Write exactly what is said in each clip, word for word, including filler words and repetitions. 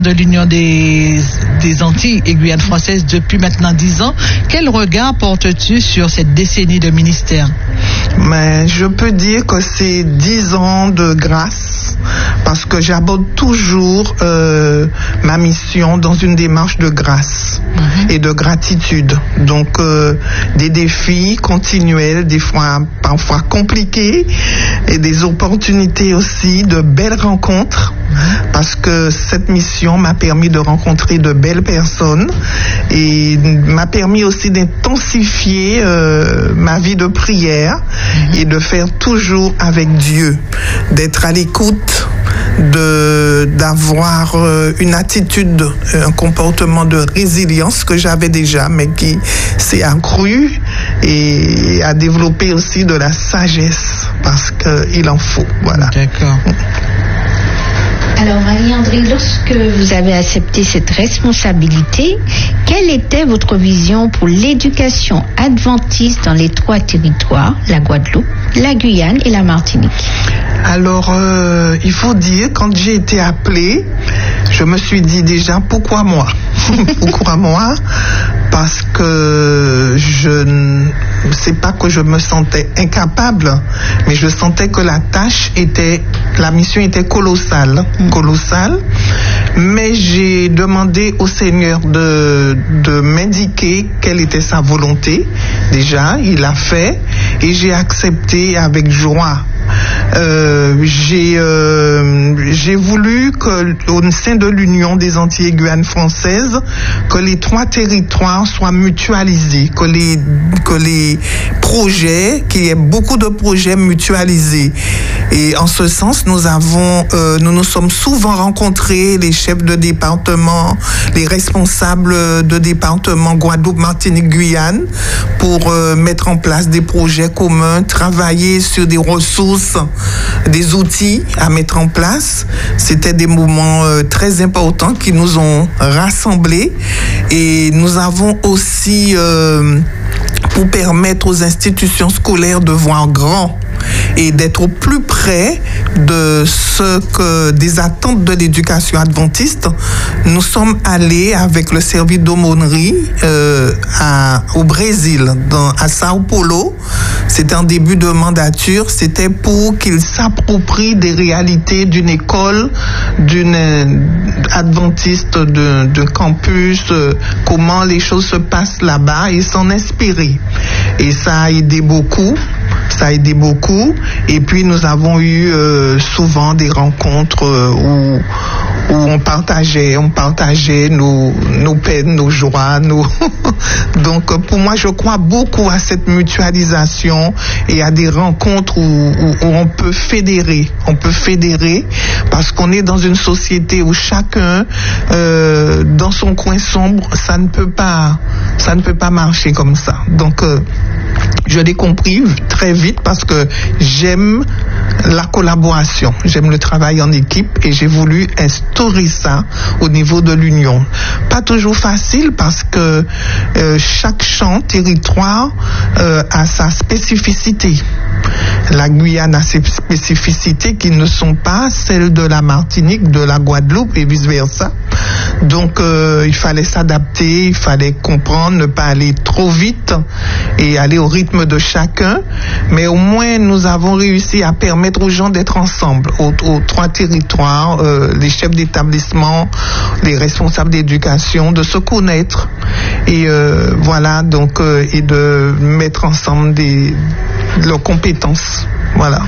de l'Union des, des Antilles et Guyane française depuis maintenant dix ans. Quel regard portes-tu sur cette décennie de ministère? Mais je peux dire que c'est dix ans de grâce, parce que j'aborde toujours euh, ma mission dans une démarche de grâce mm-hmm. et de gratitude. Donc euh, des défis continuels, des fois parfois compliqués, et des opportunités aussi, de belles rencontres, parce que cette mission m'a permis de rencontrer de belles personnes et m'a permis aussi d'intensifier euh, ma vie de prière mmh. et de faire toujours avec Dieu, d'être à l'écoute, de d'avoir euh, une attitude, un comportement de résilience que j'avais déjà, mais qui s'est accru, et à développer aussi de la sagesse, parce qu'il en faut. Voilà. D'accord. Alors Marie-André, lorsque vous avez accepté cette responsabilité, quelle était votre vision pour l'éducation adventiste dans les trois territoires, la Guadeloupe, la Guyane et la Martinique? Alors, euh, il faut dire, quand j'ai été appelée, je me suis dit déjà, pourquoi moi? Pourquoi moi? Parce que je ne sais pas que je me sentais incapable, mais je sentais que la tâche était, la mission était colossale, mmh. colossale. Mais j'ai demandé au Seigneur de, de m'indiquer quelle était sa volonté. Déjà, il l'a fait, et j'ai accepté avec joie. Euh, j'ai, euh, j'ai voulu que, au sein de l'Union des Antilles et Guyane françaises, que les trois territoires soient mutualisés, que les, que les projets, qu'il y ait beaucoup de projets mutualisés. Et en ce sens, nous avons, euh, nous nous sommes souvent rencontrés, les chefs de département, les responsables de département Guadeloupe, Martinique, Guyane, pour euh, mettre en place des projets communs, travailler sur des ressources, des outils à mettre en place. C'était des moments euh, très importants qui nous ont rassemblés, et nous avons aussi, euh, pour permettre aux institutions scolaires de voir grand et d'être au plus près de ce que des attentes de l'éducation adventiste, nous sommes allés avec le service d'aumônerie euh, à, au Brésil, dans, à Sao Paulo. C'était en début de mandature. C'était pour qu'ils s'approprient des réalités d'une école, d'une euh, adventiste, de, de campus, euh, comment les choses se passent là-bas, et s'en inspirer. Et ça a aidé beaucoup. Ça a aidé beaucoup. Et puis nous avons eu euh, souvent des rencontres euh, où, où on partageait, on partageait nos, nos peines, nos joies, nos donc pour moi, je crois beaucoup à cette mutualisation et à des rencontres où, où, où on peut fédérer, on peut fédérer, parce qu'on est dans une société où chacun euh, dans son coin sombre, ça ne peut pas, ça ne peut pas marcher comme ça. Donc euh, je l'ai compris très vite, parce que j'aime la collaboration, j'aime le travail en équipe, et j'ai voulu instaurer ça au niveau de l'Union. Pas toujours facile, parce que euh, chaque champ, territoire euh, a sa spécificité. La Guyane a ses spécificités qui ne sont pas celles de la Martinique, de la Guadeloupe et vice-versa. Donc euh, il fallait s'adapter, il fallait comprendre, ne pas aller trop vite et aller au rythme de chacun. Mais au moins nous avons réussi à permettre aux gens d'être ensemble, aux, aux trois territoires, euh, les chefs d'établissement, les responsables d'éducation, de se connaître. Et euh, voilà, donc, euh, et de mettre ensemble des, leurs compétences. Voilà.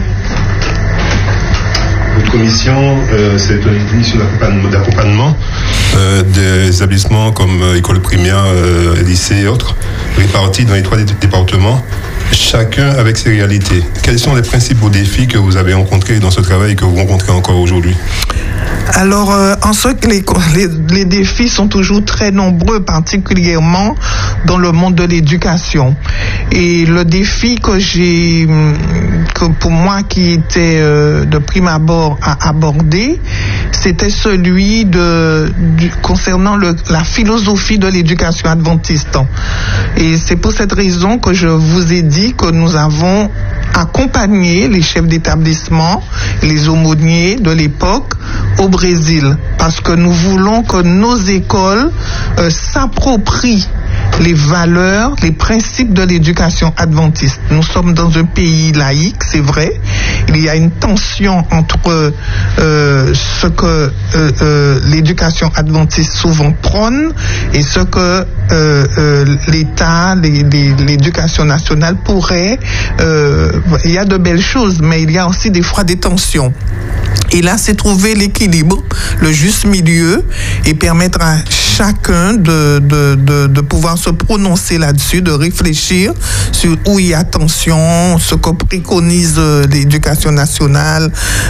Votre mission, euh, c'est une mission d'accompagnement euh, des établissements comme euh, école primaire, euh, lycée et autres, répartis dans les trois départements, chacun avec ses réalités. Quels sont les principaux défis que vous avez rencontrés dans ce travail et que vous rencontrez encore aujourd'hui? Alors, euh, en ce que les, les, les défis sont toujours très nombreux, particulièrement dans le monde de l'éducation. Et le défi que j'ai, que pour moi qui était euh, de prime abord à aborder, c'était celui de, du, concernant le, la philosophie de l'éducation adventiste. Et c'est pour cette raison que je vous ai dit que nous avons accompagner les chefs d'établissement, les aumôniers de l'époque au Brésil, parce que nous voulons que nos écoles euh, s'approprient les valeurs, les principes de l'éducation adventiste. Nous sommes dans un pays laïque, c'est vrai. Il y a une tension entre euh, ce que euh, euh, l'éducation adventiste souvent prône et ce que euh, euh, l'État, les, les, l'éducation nationale pourrait... Euh, il y a de belles choses, mais il y a aussi des fois des tensions. Et là, c'est trouver l'équilibre, le juste milieu, et permettre à chacun de, de, de, de pouvoir se prononcer là-dessus, de réfléchir sur où il y a tension, ce que préconise l'éducation nationale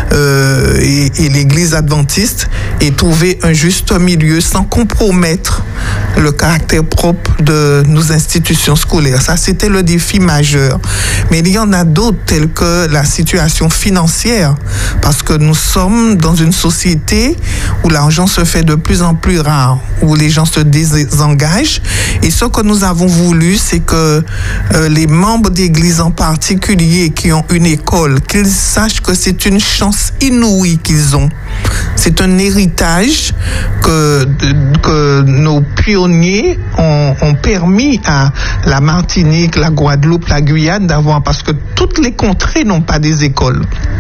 euh, et, et l'Église adventiste, et trouver un juste milieu sans compromettre le caractère propre de nos institutions scolaires. Ça, c'était le défi majeur. Mais il y en a d'autres, tels que la situation financière, parce que nous sommes dans une société où l'argent se fait de plus en plus rare, où les gens se désengagent. Et ce que nous avons voulu, c'est que euh, les membres d'église en particulier qui ont une école, qu'ils sachent que c'est une chance inouïe qu'ils ont. C'est un héritage que, que nos pionniers ont, ont permis à la Martinique, la Guadeloupe, la Guyane d'avoir, parce que toutes les contrées n'ont pas des écoles.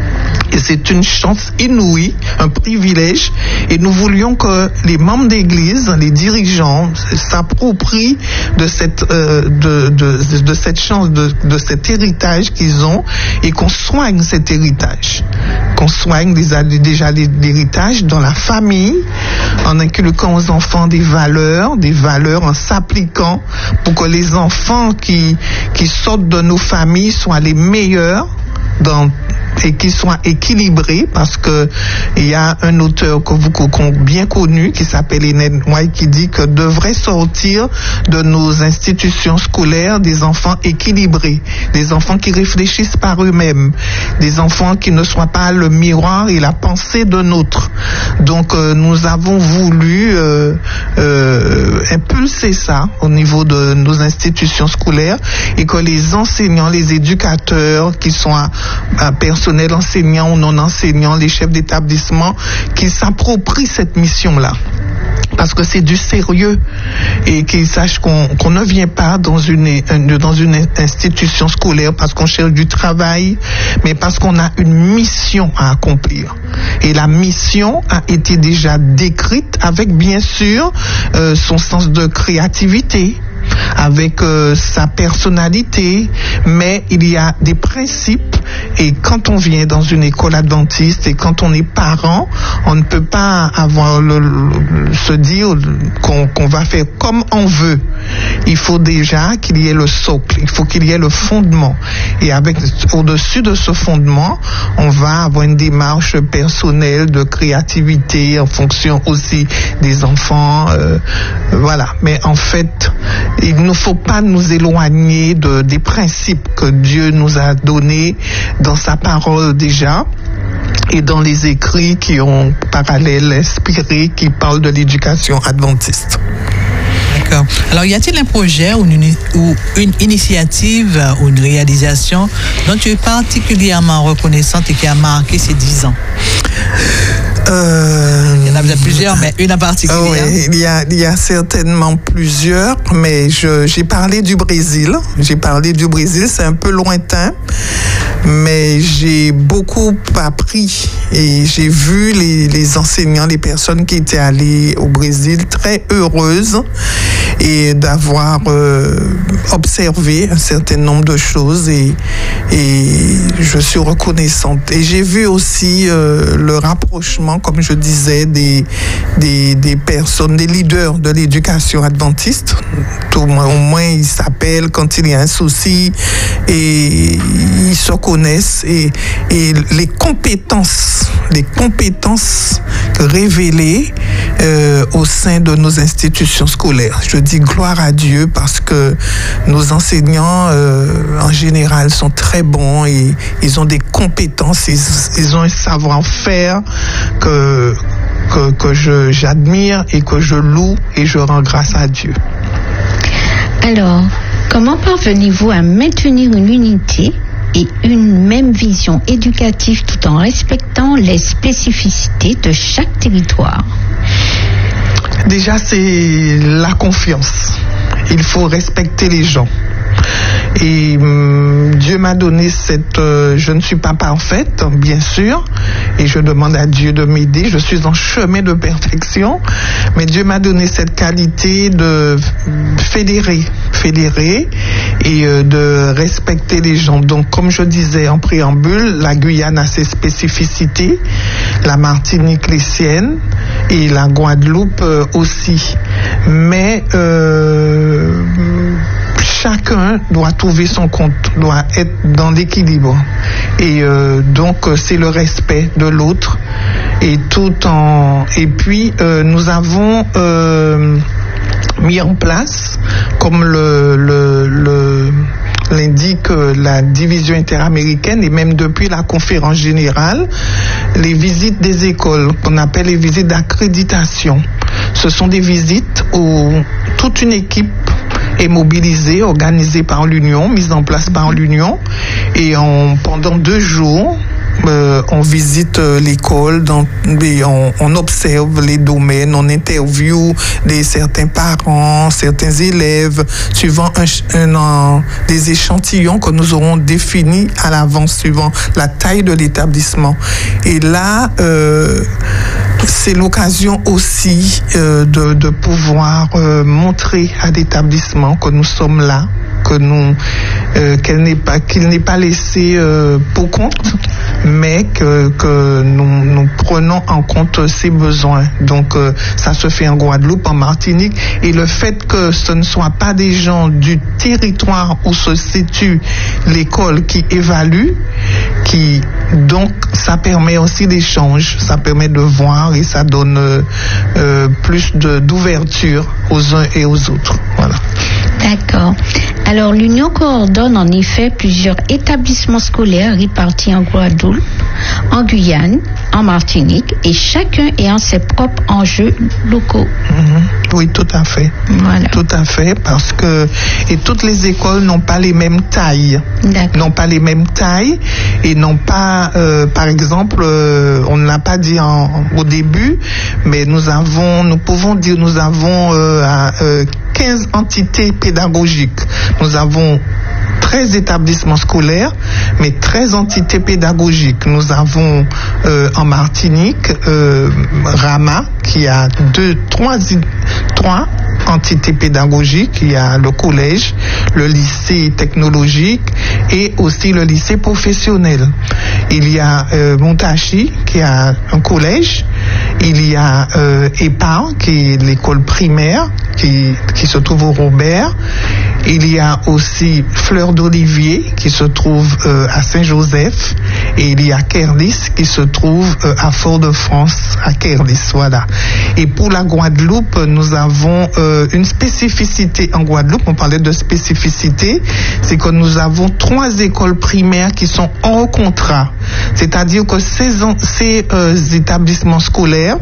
Et c'est une chance inouïe, un privilège. Et nous voulions que les membres d'église, les dirigeants, s'approprient de cette, euh, de, de, de cette chance, de, de cet héritage qu'ils ont, et qu'on soigne cet héritage. Qu'on soigne déjà, déjà l'héritage dans la famille, en inculquant aux enfants des valeurs, des valeurs en s'appliquant pour que les enfants qui, qui sortent de nos familles soient les meilleurs dans et qui soit équilibré, parce que il y a un auteur que vous bien connu qui s'appelle Enen White qui dit que devrait sortir de nos institutions scolaires des enfants équilibrés, des enfants qui réfléchissent par eux-mêmes, des enfants qui ne soient pas le miroir et la pensée d'un autre. Donc euh, nous avons voulu euh, euh, impulser ça au niveau de nos institutions scolaires, et que les enseignants, les éducateurs qui sont à, à personnel enseignants ou non enseignants, les chefs d'établissement, qui s'approprient cette mission-là. Parce que c'est du sérieux, et qu'ils sachent qu'on, qu'on ne vient pas dans une, dans une institution scolaire parce qu'on cherche du travail, mais parce qu'on a une mission à accomplir. Et la mission a été déjà décrite avec, bien sûr, euh, son sens de créativité, avec euh, sa personnalité, mais il y a des principes, et quand on vient dans une école adventiste et quand on est parent, on ne peut pas avoir le, le, se dire qu'on, qu'on va faire comme on veut. Il faut déjà qu'il y ait le socle, il faut qu'il y ait le fondement, et avec au-dessus de ce fondement, on va avoir une démarche personnelle de créativité en fonction aussi des enfants, euh, voilà. Mais en fait, il ne faut pas nous éloigner de, des principes que Dieu nous a donnés dans sa parole déjà, et dans les écrits qui ont parallèle inspiré, qui parlent de l'éducation adventiste. D'accord. Alors, y a-t-il un projet ou une, ou une initiative ou une réalisation dont tu es particulièrement reconnaissante et qui a marqué ces dix ans? Euh, il y en a peut-être plusieurs, mais une en particulier. Oui, il y a, il y a certainement plusieurs, mais je, j'ai parlé du Brésil. J'ai parlé du Brésil, c'est un peu lointain, mais j'ai beaucoup appris, et j'ai vu les, les enseignants, les personnes qui étaient allées au Brésil très heureuses, et d'avoir euh, observé un certain nombre de choses, et, et je suis reconnaissante. Et j'ai vu aussi euh, le rapprochement, comme je disais, des, des, des personnes, des leaders de l'éducation adventiste. Tout, au moins, ils s'appellent quand il y a un souci, et ils se connaissent, et, et les compétences, les compétences révélées euh, au sein de nos institutions scolaires. Je dis gloire à Dieu, parce que nos enseignants, euh, en général, sont très bons, et ils ont des compétences, ils, ils ont un savoir-faire que, que, que je, j'admire et que je loue, et je rends grâce à Dieu. Alors, comment parvenez-vous à maintenir une unité et une même vision éducative tout en respectant les spécificités de chaque territoire? Déjà, c'est la confiance. Il faut respecter les gens. Et hum, Dieu m'a donné cette... Euh, je ne suis pas parfaite, bien sûr, et je demande à Dieu de m'aider. Je suis en chemin de perfection, mais Dieu m'a donné cette qualité de fédérer, fédérer et euh, de respecter les gens. Donc, comme je disais en préambule, la Guyane a ses spécificités, la Martinique les siennes, et la Guadeloupe euh, aussi. Mais... Euh, chacun doit trouver son compte, doit être dans l'équilibre. Et euh, donc, c'est le respect de l'autre. Et tout en... Et puis, euh, nous avons euh, mis en place, comme le... le, le l'indique la division interaméricaine et même depuis la conférence générale, les visites des écoles qu'on appelle les visites d'accréditation. Ce sont des visites où toute une équipe est mobilisée, organisée par l'Union, mise en place par l'Union, et on, pendant deux jours, Euh, on visite euh, l'école, dans, et on, on observe les domaines, on interviewe des, certains parents, certains élèves, suivant un, un, un, des échantillons que nous aurons définis à l'avance, suivant la taille de l'établissement. Et là, euh, c'est l'occasion aussi euh, de, de pouvoir euh, montrer à l'établissement que nous sommes là, que nous, euh, qu'elle n'est pas, qu'il n'est pas laissé euh, pour compte, mais que, que nous, nous prenons en compte ses besoins. Donc, euh, ça se fait en Guadeloupe, en Martinique, et le fait que ce ne soit pas des gens du territoire où se situe l'école qui évalue, qui, donc, ça permet aussi d'échange, ça permet de voir et ça donne euh, euh, plus de, d'ouverture aux uns et aux autres. Voilà. D'accord. Alors, l'Union coordonne en effet plusieurs établissements scolaires répartis en Guadeloupe, en Guyane, en Martinique, et chacun ayant ses propres enjeux locaux. Mmh. Oui, tout à fait. Voilà. Tout à fait, parce que et toutes les écoles n'ont pas les mêmes tailles. D'accord. N'ont pas les mêmes tailles et n'ont pas, euh, par exemple, euh, on ne l'a pas dit en, au début, mais nous avons, nous pouvons dire, nous avons euh, euh, quinze entités pédagogiques. Nous avons treize établissements scolaires, mais treize entités pédagogiques. Nous avons euh, en Martinique euh, Rama, qui a deux, trois, trois entités pédagogiques. Il y a le collège, le lycée technologique et aussi le lycée professionnel. Il y a euh, Montachi, qui a un collège. Il y a euh, E P A, qui est l'école primaire, qui, qui se trouve au Robert. Il y a aussi Fleur d'Olivier, qui se trouve euh, à Saint-Joseph. Et il y a Kerlis, qui se trouve euh, à Fort-de-France, à Kerlis, voilà. Et pour la Guadeloupe, nous avons euh, une spécificité en Guadeloupe. On parlait de spécificité, c'est que nous avons trois écoles primaires qui sont hors contrat. C'est-à-dire que ces, ces euh, établissements scolaires,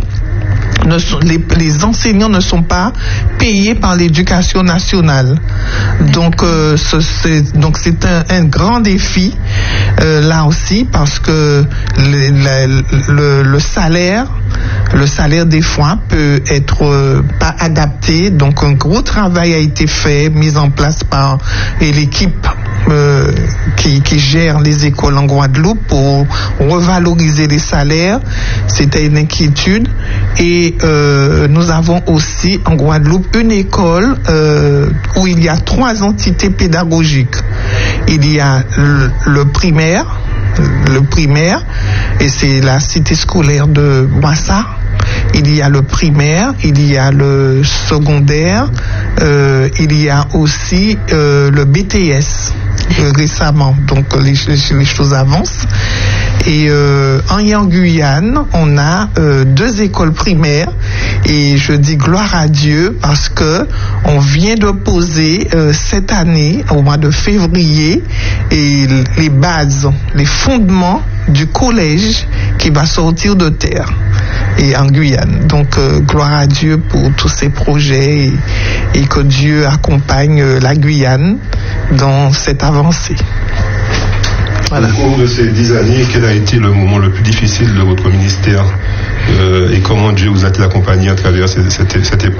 Ne sont, les, les enseignants ne sont pas payés par l'éducation nationale. Donc, euh, ce, c'est, donc c'est un, un grand défi euh, là aussi, parce que le, le, le, le salaire, le salaire des fois peut être euh, pas adapté. Donc, un gros travail a été fait, mis en place par et l'équipe Euh, qui, qui gère les écoles en Guadeloupe pour revaloriser les salaires. C'était une inquiétude. Et euh, nous avons aussi en Guadeloupe une école euh, où il y a trois entités pédagogiques. Il y a le, le primaire, le primaire, et c'est la cité scolaire de Boissa. Il y a le primaire, il y a le secondaire, euh, il y a aussi euh, le B T S euh, récemment. Donc les, les choses avancent. Et euh, en Guyane, on a euh, deux écoles primaires. Et je dis gloire à Dieu parce que on vient de poser euh, cette année, au mois de février, et les bases, les fondements du collège qui va sortir de terre et en Guyane. Donc euh, gloire à Dieu pour tous ces projets et, et que Dieu accompagne euh, la Guyane dans cette avancée. Voilà. Au cours de ces dix années, quel a été le moment le plus difficile de votre ministère euh, et comment Dieu vous a-t-il accompagné à travers cette, cette, cette épreuve?